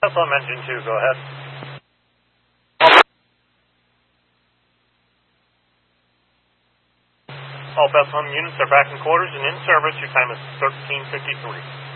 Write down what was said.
Bethlehem Engine 2, go ahead. All Bethlehem units are back in quarters and in service. Your time is 13:53.